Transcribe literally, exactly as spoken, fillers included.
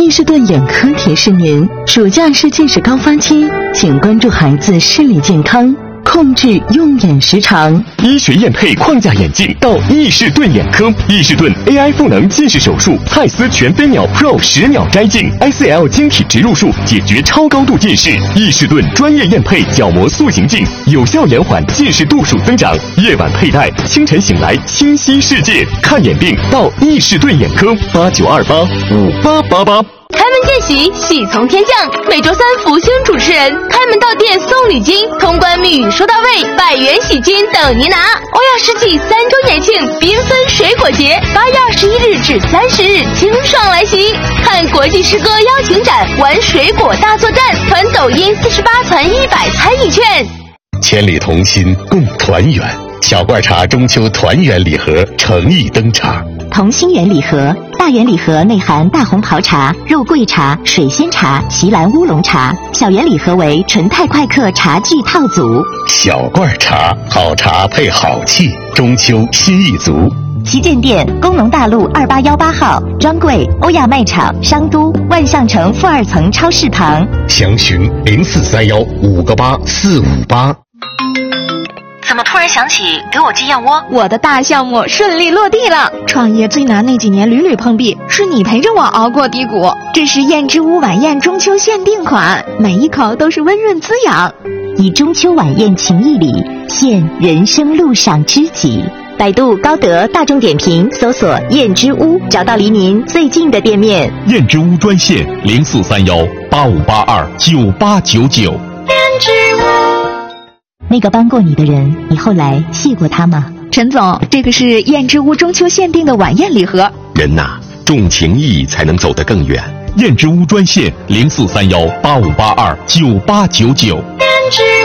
伊士顿眼科提示您：暑假是近视高发期，请关注孩子视力健康，控制用眼时长。 医学验配框架眼镜到伊士顿眼科，伊士顿 A I 赋能近视手术，蔡司全飞秒 Pro 十秒摘镜 ，I C L 晶体植入术解决超高度近视。伊士顿专业验配角膜塑形镜，有效延缓近视度数增长。夜晚佩戴，清晨醒来清晰世界。看眼病到伊士顿眼科，八九二八五八八八。 开门见喜，喜从天降。每周三福星主持人开门到店送礼金，通关密语说到位，百元喜金等您拿。欧亚世纪三周年庆缤纷水果节，八月二十一日至三十日清爽来袭。看国际诗歌邀请展，玩水果大作战，团抖音四十八团一百参与券。 千里同心共团圆，小罐茶中秋团圆礼盒诚意登场。 同心圆礼盒，大圆礼盒内含大红袍茶、肉桂茶、水仙茶、席兰乌龙茶，小圆礼盒为纯泰快客茶具套组。 小罐茶，好茶配好气，中秋心意足。 旗舰店：工农大路二八幺八号，专柜：欧亚卖场、商都、万象城负二层超市旁。 详询零四三幺五个八四五八。 怎么突然想起给我寄燕窝？ 我的大项目顺利落地了，创业最难那几年屡屡碰壁，是你陪着我熬过低谷。这是燕之屋晚宴中秋限定款，每一口都是温润滋养。 以中秋晚宴情谊礼，献人生路上知己。百度、高德、大众点评搜索燕之屋，找到离您最近的店面。 燕之屋专线零四三幺八五八二九八九九。 燕之屋。 那个帮过你的人，你后来谢过他吗？ 陈总，这个是燕之屋中秋限定的晚宴礼盒。 人呐，重情义才能走得更远。燕之屋专线零四三幺八五八二九八九九。 燕之屋。